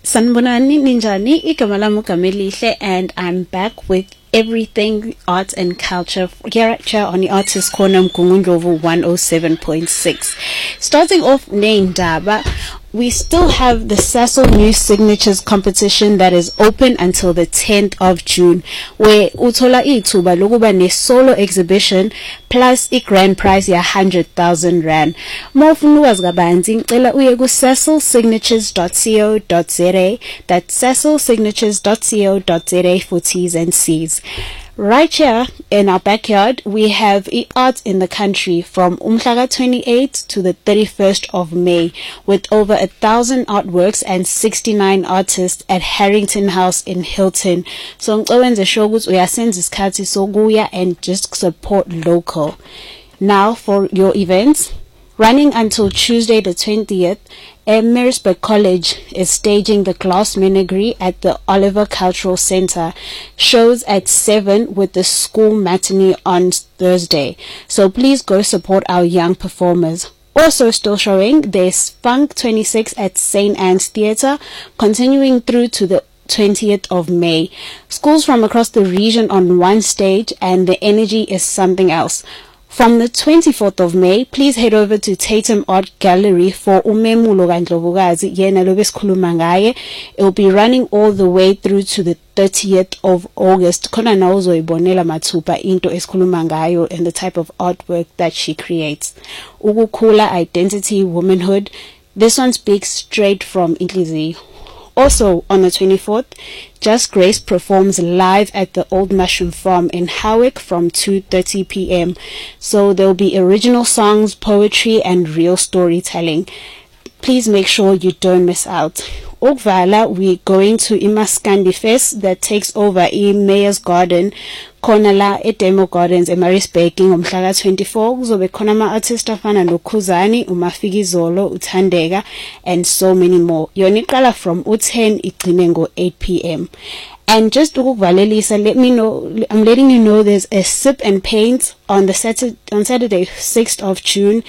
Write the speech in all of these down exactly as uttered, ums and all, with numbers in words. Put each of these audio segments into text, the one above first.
Sanibonani ninjani, igama lami uGamelihle, and I'm back with everything arts and culture here at Chair on the Artist Corner Mgungundlovu one oh seven point six. Starting off neindaba, we still have the Cecil New Signatures competition that is open until the tenth of June, where uthola ithuba lokuba ne solo exhibition plus a grand prize ya one hundred thousand rand. More ufuna ukwazi kabanzi ngicela uye ku cecil signatures dot co dot za, that's cecil signatures dot co dot za for T's and C's. Right here in our backyard, we have art in the country from Umhlaga twenty-eighth to the thirty-first of May, with over a thousand artworks and sixty-nine artists at Harrington House in Hilton. So ngicwenze sure ukuthi uyasenza isikhathi sokuya and just support local. Now for your events. Running until Tuesday the twentieth, Marisburg College is staging the Glass Menagerie at the Oliver Cultural Center. Shows at seven with the school matinee on Thursday. So please go support our young performers. Also still showing, there's Funk twenty-six at Saint Anne's Theatre, continuing through to the twentieth of May. Schools from across the region on one stage, and the energy is something else. From the twenty-fourth of May, please head over to Tatum Art Gallery for Umemulo kaNdlovukazi yena lo besikhuluma ngaye. It will be running all the way through to the thirtieth of August. Khona na uzoyibonela mathupha into esikhuluma ngayo and the type of artwork that she creates. Ukukhula, identity, womanhood. This one speaks straight from Inhliziyo. Also, on the twenty-fourth, Just Grace performs live at the Old Mushroom Farm in Howick from two thirty p m So there will be original songs, poetry, and real storytelling. Please make sure you don't miss out. Ukvala, we're going to Imaskandi Fest that takes over in Mayor's Garden, khona la e-Demo Gardens eMaritzburg ngomhlaka twenty-four. Kuzobe khona ama-artists afana noKhuzani, uMafikizolo, uThandeka, and so many more. Yona iqala from ten igcine ngo eight p m And just ukuvalelisa, let me know, I'm letting you know there's a sip and paint on the Saturday, on Saturday sixth of June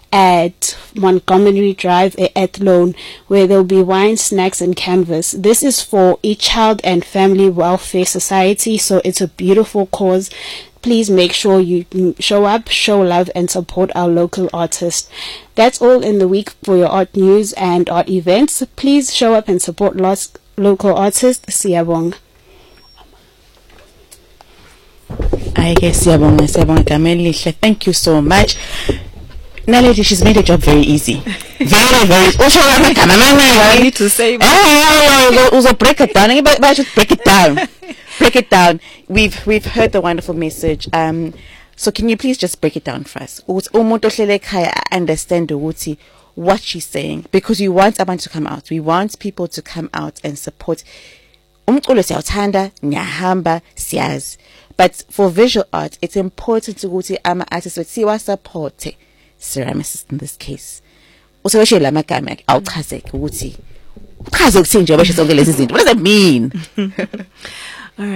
at Montgomery Drive at Athlone, where there'll be wine, snacks, and canvas. This is for a Child and Family Welfare Society, so it's a beautiful cause. Please make sure you show up, show love, and support our local artists. That's all in the week for your art news and art events. Please show up and support lots local artists. Siyabonga. I guess Siyabonga, Siyabonga Gamelihle. Thank you so much. Naledi, she's made the job very easy. Very, very. I need to say. Oh, break it down. But I should break it down. Break it down. We've we've heard the wonderful message. Um, so can you please just break it down for us? I understand what she's saying, because we want abantu to come out. We want people to come out and support. Umculo siyawuthanda, ngiyahamba, siyazi. But for visual art, it's important to go to ama artists with siwa support. Ceramicist in this case. Also, what does that mean?